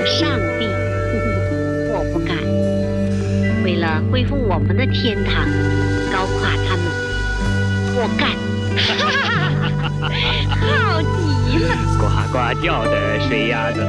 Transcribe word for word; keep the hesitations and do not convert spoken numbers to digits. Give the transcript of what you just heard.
上帝，我不敢。为了恢复我们的天堂，搞垮他们，我干。好极了！ 呱呱叫的水鸭子。